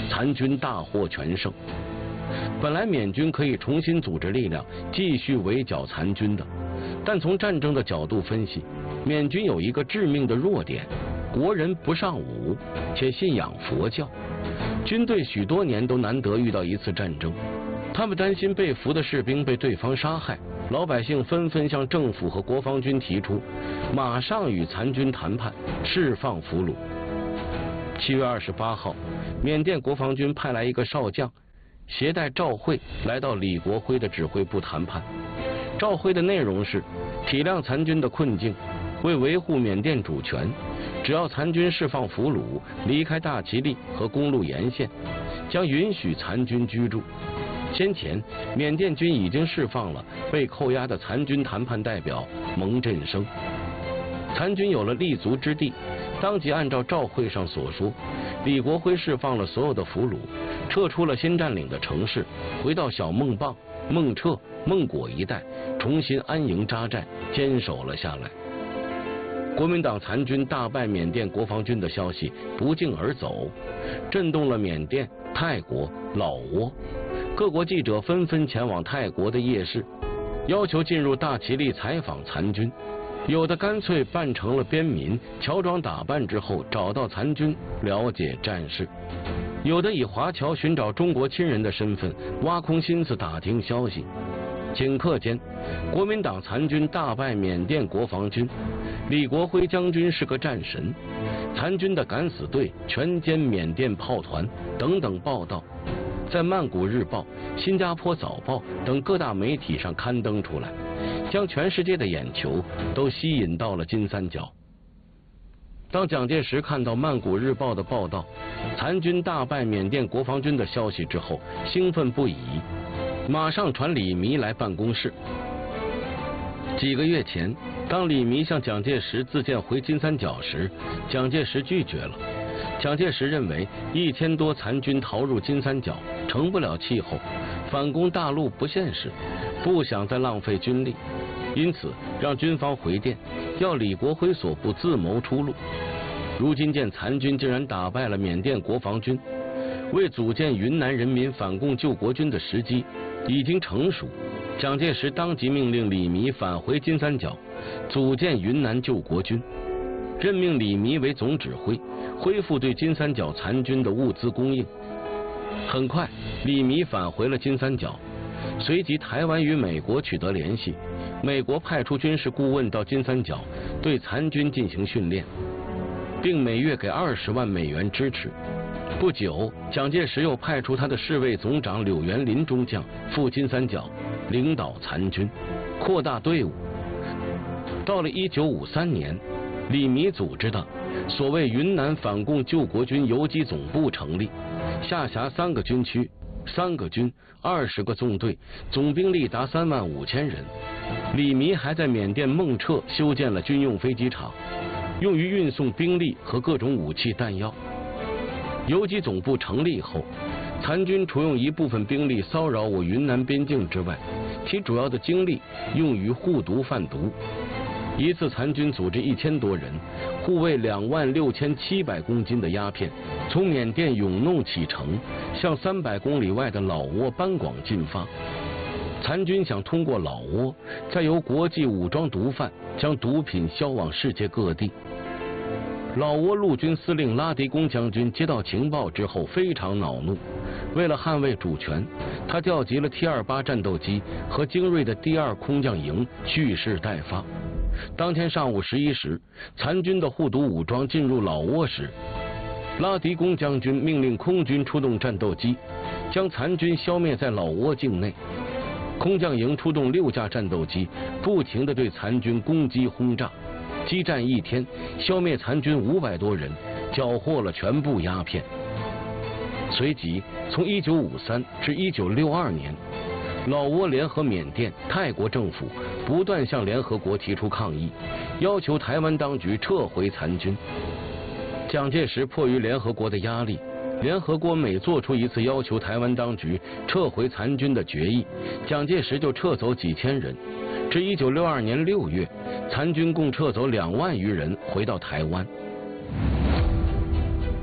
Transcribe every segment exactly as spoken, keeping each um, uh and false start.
残军大获全胜。本来缅军可以重新组织力量，继续围剿残军的，但从战争的角度分析，缅军有一个致命的弱点：国人不尚武，且信仰佛教。军队许多年都难得遇到一次战争，他们担心被俘的士兵被对方杀害，老百姓纷纷向政府和国防军提出，马上与残军谈判，释放俘虏。七月二十八号，缅甸国防军派来一个少将，携带赵慧来到李国辉的指挥部谈判。赵慧的内容是体谅残军的困境，为维护缅甸主权，只要残军释放俘虏，离开大其力和公路沿线，将允许残军居住。先前，缅甸军已经释放了被扣押的残军谈判代表蒙振生，残军有了立足之地，当即按照赵会上所说，李国辉释放了所有的俘虏，撤出了新占领的城市，回到小孟棒、孟彻、孟果一带，重新安营扎寨，坚守了下来。国民党残军大败缅甸国防军的消息不胫而走，震动了缅甸、泰国、老挝。各国记者纷纷前往泰国的夜市，要求进入大其力采访残军，有的干脆扮成了边民，乔装打扮之后找到残军了解战事，有的以华侨寻找中国亲人的身份，挖空心思打听消息。顷刻间，国民党残军大败缅甸国防军，李国辉将军是个战神，残军的敢死队全歼缅甸炮团等等报道，在曼谷日报、新加坡早报等各大媒体上刊登出来，将全世界的眼球都吸引到了金三角。当蒋介石看到曼谷日报的报道，残军大败缅甸国防军的消息之后，兴奋不已，马上传李弥来办公室。几个月前，当李弥向蒋介石自荐回金三角时，蒋介石拒绝了。蒋介石认为一千多残军逃入金三角，成不了气候，反攻大陆不现实，不想再浪费军力，因此让军方回电，要李国辉所部自谋出路。如今见残军竟然打败了缅甸国防军，为组建云南人民反共救国军的时机已经成熟。蒋介石当即命令李弥返回金三角，组建云南救国军，任命李弥为总指挥，恢复对金三角残军的物资供应。很快，李弥返回了金三角，随即台湾与美国取得联系，美国派出军事顾问到金三角对残军进行训练，并每月给二十万美元支持。不久，蒋介石又派出他的侍卫总长柳元林中将赴金三角，领导残军，扩大队伍。到了一九五三年，李弥组织的所谓云南反共救国军游击总部成立，下辖三个军区、三个军、二十个纵队，总兵力达三万五千人。李弥还在缅甸孟彻修建了军用飞机场，用于运送兵力和各种武器弹药。游击总部成立后，残军除用一部分兵力骚扰我云南边境之外，其主要的精力用于护毒贩毒。一次残军组织一千多人，护卫两万六千七百公斤的鸦片，从缅甸永弄启程，向三百公里外的老挝班广进发。残军想通过老挝，再由国际武装毒贩将毒品销往世界各地。老挝陆军司令拉迪公将军接到情报之后非常恼怒，为了捍卫主权，他调集了 T 二十八 战斗机和精锐的第二空降营蓄势待发。当天上午十一时，残军的护毒武装进入老挝时，拉迪公将军命令空军出动战斗机，将残军消灭在老挝境内。空降营出动六架战斗机，不停地对残军攻击轰炸。激战一天，消灭残军五百多人，缴获了全部鸦片。随即，从一九五三至一九六二年，老挝联合缅甸、泰国政府不断向联合国提出抗议，要求台湾当局撤回残军。蒋介石迫于联合国的压力，联合国每做出一次要求台湾当局撤回残军的决议，蒋介石就撤走几千人。至一九六二年六月，残军共撤走两万余人，回到台湾。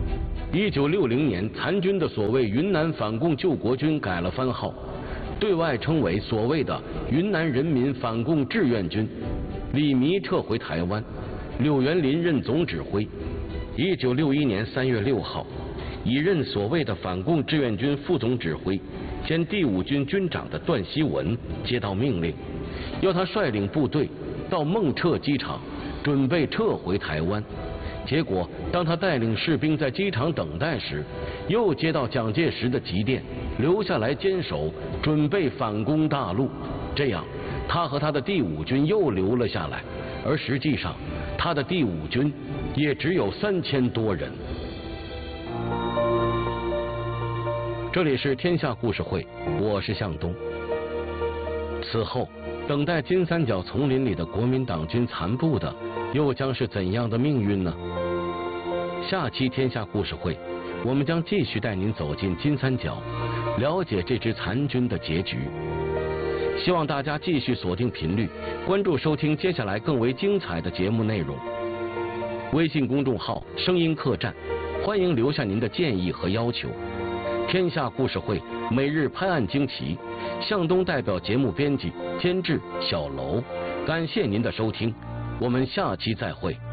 一九六零年，残军的所谓云南反共救国军改了番号，对外称为所谓的云南人民反共志愿军。李弥撤回台湾，柳元林任总指挥。一九六一年三月六号，已任所谓的反共志愿军副总指挥兼第五军军长的段希文接到命令，要他率领部队到孟撤机场，准备撤回台湾。结果，当他带领士兵在机场等待时，又接到蒋介石的急电，留下来坚守，准备反攻大陆。这样，他和他的第五军又留了下来，而实际上，他的第五军也只有三千多人。这里是天下故事会，我是向东。此后，等待金三角丛林里的国民党军残部的，又将是怎样的命运呢？下期天下故事会，我们将继续带您走进金三角，了解这支残军的结局。希望大家继续锁定频率，关注收听接下来更为精彩的节目内容。微信公众号声音客栈，欢迎留下您的建议和要求。天下故事会每日拍案惊奇，向东代表节目编辑监制小楼，感谢您的收听，我们下期再会。